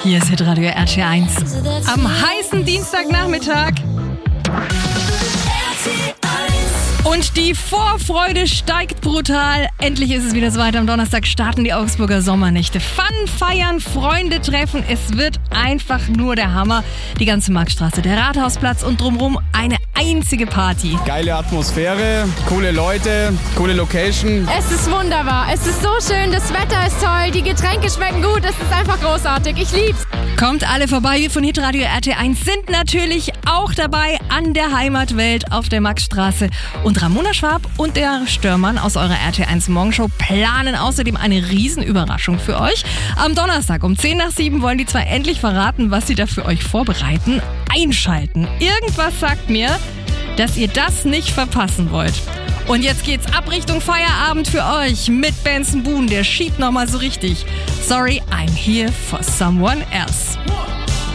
Hier ist Hitradio RT1. Am heißen Dienstagnachmittag. Und die Vorfreude steigt brutal. Endlich ist es wieder soweit. Am Donnerstag starten die Augsburger Sommernächte. Fun, feiern, Freunde treffen. Es wird einfach nur der Hammer. Die ganze Marktstraße, der Rathausplatz und drumherum eine einzige Party. Geile Atmosphäre, coole Leute, coole Location. Es ist wunderbar. Es ist so schön. Das Wetter ist toll. Die Getränke schmecken gut. Es ist einfach großartig. Ich lieb's. Kommt alle vorbei. Wir von Hitradio RT1 sind natürlich auch dabei an der Heimatwelt auf der Maxstraße. Und Ramona Schwab und der Störmann aus eurer RT1 Morgenshow planen außerdem eine Riesenüberraschung für euch. Am Donnerstag um 6:10 wollen die zwei endlich verraten, was sie da für euch vorbereiten. Einschalten. Irgendwas sagt mir, dass ihr das nicht verpassen wollt. Und jetzt geht's ab Richtung Feierabend für euch mit Benson Boone. Der schiebt nochmal so richtig. Sorry, I'm here for someone else.